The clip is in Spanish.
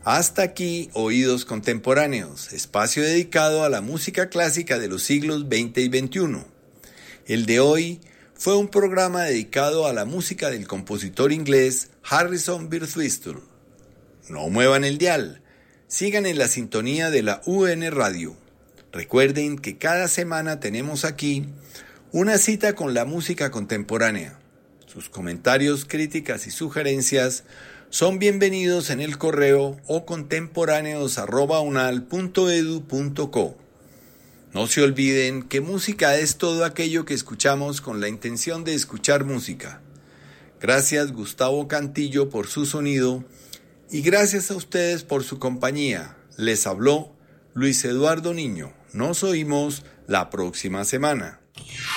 Hasta aquí, Oídos Contemporáneos, espacio dedicado a la música clásica de los siglos XX y XXI. El de hoy fue un programa dedicado a la música del compositor inglés Harrison Birtwistle. No muevan el dial, sigan en la sintonía de la UN Radio. Recuerden que cada semana tenemos aquí una cita con la música contemporánea. Sus comentarios, críticas y sugerencias son bienvenidos en el correo o contemporáneos@unal.edu.co. No se olviden que música es todo aquello que escuchamos con la intención de escuchar música. Gracias Gustavo Cantillo por su sonido y gracias a ustedes por su compañía. Les habló Luis Eduardo Niño. Nos oímos la próxima semana.